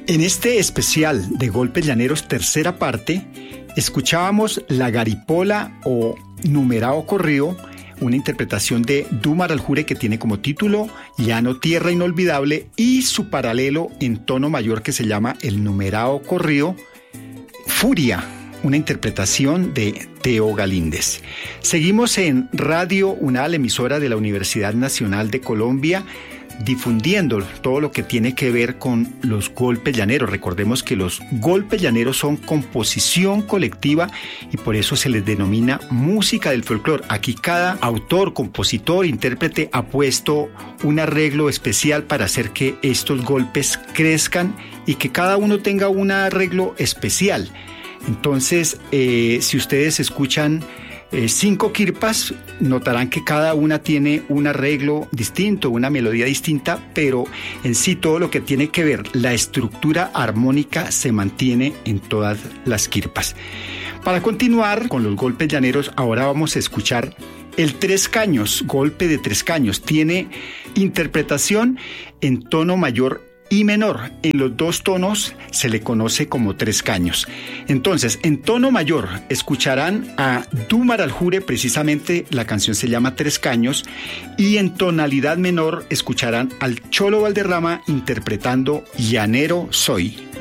En este especial de Golpes Llaneros, tercera parte, escuchábamos La Garipola o Numerao Corrido, una interpretación de Dúmar Aljure que tiene como título Llano Tierra Inolvidable, y su paralelo en tono mayor que se llama el Numerao Corrido, Furia, una interpretación de Teo Galíndez. Seguimos en Radio UNAL, emisora de la Universidad Nacional de Colombia, difundiendo todo lo que tiene que ver con los golpes llaneros. Recordemos que los golpes llaneros son composición colectiva y por eso se les denomina música del folclore. Aquí cada autor, compositor, intérprete ha puesto un arreglo especial para hacer que estos golpes crezcan y que cada uno tenga un arreglo especial. Entonces, si ustedes escuchan 5 quirpas, notarán que cada una tiene un arreglo distinto, una melodía distinta, pero en sí todo lo que tiene que ver, la estructura armónica se mantiene en todas las quirpas. Para continuar con los golpes llaneros, ahora vamos a escuchar el Tres Caños, golpe de tres caños. Tiene interpretación en tono mayor y menor. En los dos tonos se le conoce como tres caños. Entonces, en tono mayor escucharán a Dúmar Aljure, precisamente la canción se llama Tres Caños, y en tonalidad menor escucharán al Cholo Valderrama interpretando Llanero Soy.